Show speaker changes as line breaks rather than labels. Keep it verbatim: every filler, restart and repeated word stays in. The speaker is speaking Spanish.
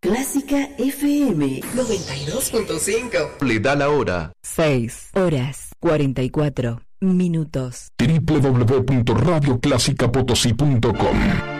Clásica F M noventa y dos punto cinco.
Le da la hora.
seis horas cuarenta y cuatro minutos.
doble u doble u doble u punto radio clásica potosí punto com